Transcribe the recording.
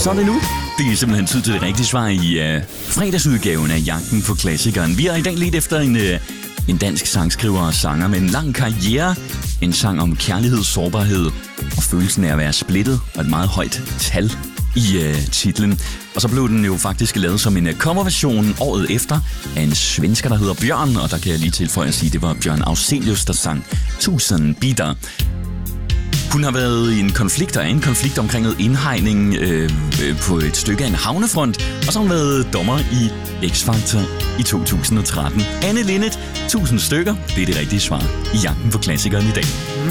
så er det nu. Det er simpelthen tid til det rigtige svar i fredagsudgaven af Jagten på Klassikeren. Vi er i dag lidt efter en dansk sangskriver og sanger med en lang karriere. En sang om kærlighed, sårbarhed og følelsen af at være splittet og et meget højt tal i titlen. Og så blev den jo faktisk lavet som en coverversion året efter af en svensker, der hedder Bjørn. Og der kan jeg lige tilføje at sige, at det var Bjørn Afzelius, der sang 1000 bitter. Hun har været i en konflikt, og er en konflikt omkring noget indhegning på et stykke af en havnefront. Og så har hun været dommer i X-Factor i 2013. Anne Linnet, 1000 stykker. Det er det rigtige svar i Jagten på Klassikeren i dag.